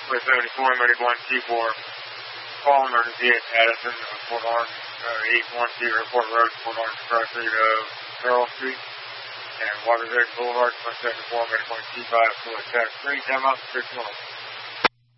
with 74, medic 1T4, call emergency at Addison, Fort Orange, 812 Airport Road, Fort Orange, across the Carroll Street, and Water's Edge Boulevard, 174, medic 1T5, full attack 3, 10 up, 6 north.